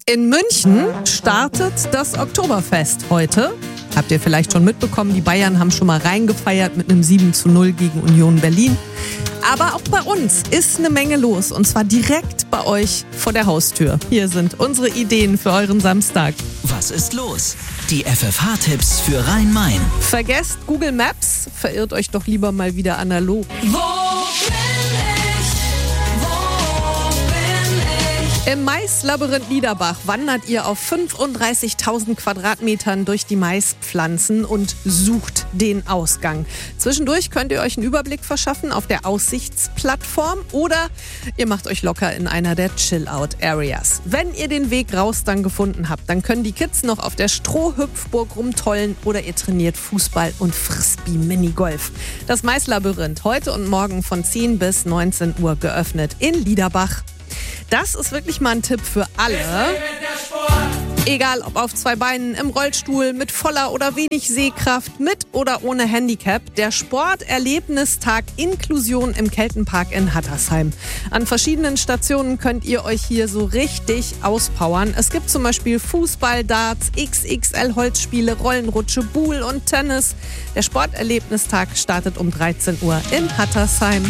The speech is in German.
In München startet das Oktoberfest heute. Habt ihr vielleicht schon mitbekommen, die Bayern haben schon mal reingefeiert mit einem 7:0 gegen Union Berlin. Aber auch bei uns ist eine Menge los und zwar direkt bei euch vor der Haustür. Hier sind unsere Ideen für euren Samstag. Was ist los? Die FFH-Tipps für Rhein-Main. Vergesst Google Maps, verirrt euch doch lieber mal wieder analog. Im Maislabyrinth Niederbach wandert ihr auf 35.000 Quadratmetern durch die Maispflanzen und sucht den Ausgang. Zwischendurch könnt ihr euch einen Überblick verschaffen auf der Aussichtsplattform oder ihr macht euch locker in einer der Chill-Out-Areas. Wenn ihr den Weg raus dann gefunden habt, dann können die Kids noch auf der Strohhüpfburg rumtollen oder ihr trainiert Fußball und Frisbee-Minigolf. Das Maislabyrinth heute und morgen von 10 bis 19 Uhr geöffnet in Liederbach. Das ist wirklich mal ein Tipp für alle. Egal ob auf 2 Beinen, im Rollstuhl, mit voller oder wenig Sehkraft, mit oder ohne Handicap. Der Sporterlebnistag Inklusion im Keltenpark in Hattersheim. An verschiedenen Stationen könnt ihr euch hier so richtig auspowern. Es gibt zum Beispiel Fußball, Darts, XXL-Holzspiele, Rollenrutsche, Buhl und Tennis. Der Sporterlebnistag startet um 13 Uhr in Hattersheim.